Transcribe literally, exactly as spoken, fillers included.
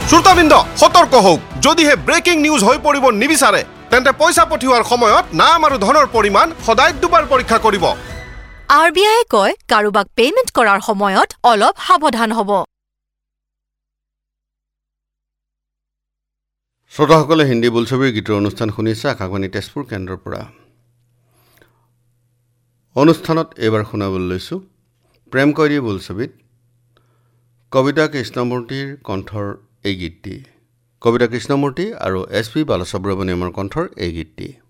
শ্ৰোতাবৃন্দ সতৰ্ক হওক যদিহে ব্ৰেকিং নিউজ হৈ পৰিব নিবিচাৰে তেন্তে পইচা পঠিওৱাৰ সময়ত নাম আৰু ধনৰ পৰিমাণ সদায় দুবাৰ পৰীক্ষা কৰিব আৰ বি আই কয় কাৰোবাক পেমেন্ট কৰাৰ সময়ত অলপ সাৱধান হ'ব শ্ৰোতাসকলে হিন্দী বোলছবিৰ গীতৰ অনুষ্ঠান শুনিছে আকাশবাণী তেজপুৰ কেন্দ্ৰৰ পৰা অনুষ্ঠানত এবাৰ শুনাবলৈ লৈছো প্ৰেম কৰি বোলছবিত কবিতা কৃষ্ণমূৰ্তিৰ কণ্ঠৰ এই গীতটি কবিতা কৃষ্ণমূৰ্তি আৰু এছ পি বালসুব্ৰমণ্যমৰ কণ্ঠৰ এই গীতটি